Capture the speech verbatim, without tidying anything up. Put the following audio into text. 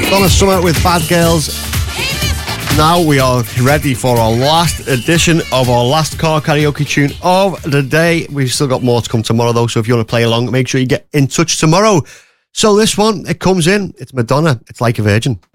Donna Summer with Bad Girls. Now we are ready for our last edition of our last car karaoke tune of the day. We've still got more to come tomorrow though, so if you want to play along, make sure you get in touch tomorrow. So this one, it comes in, it's Madonna, It's Like a Virgin.